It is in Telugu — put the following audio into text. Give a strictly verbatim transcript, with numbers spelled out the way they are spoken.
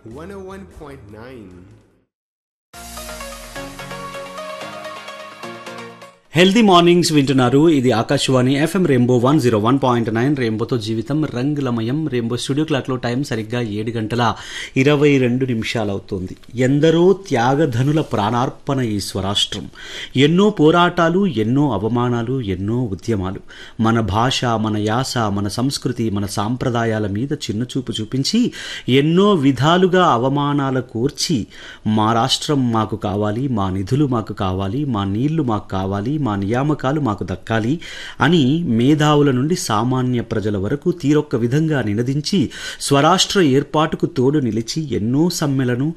one oh one point nine. Healthy mornings వింటున్నారు. ఇది Akashvani FM rainbow one zero one point nine. రెయిన్బోతో జీవితం రంగులమయం. రెయిన్బో స్టూడియో క్లాక్లో టైం సరిగ్గా ఏడు గంటల ఇరవై రెండు నిమిషాలు అవుతోంది. ఎందరో త్యాగధనుల ప్రాణార్పణ ఈ స్వరాష్ట్రం. ఎన్నో పోరాటాలు, ఎన్నో అవమానాలు, ఎన్నో ఉద్యమాలు. మన భాష, మన యాస, మన సంస్కృతి, మన సాంప్రదాయాల మీద చిన్నచూపు చూపించి ఎన్నో విధాలుగా అవమానాల కోర్చి మా రాష్ట్రం మాకు కావాలి, మా నిధులు మాకు కావాలి, మా నీళ్లు మాకు కావాలి, మా నియామకాలు మాకు దక్కాలి అని మేధావుల నుండి సామాన్య ప్రజల వరకు తీరొక్క విధంగా నినదించి స్వరాష్ట్ర ఏర్పాటుకు తోడు నిలిచి ఎన్నో సమ్మెలను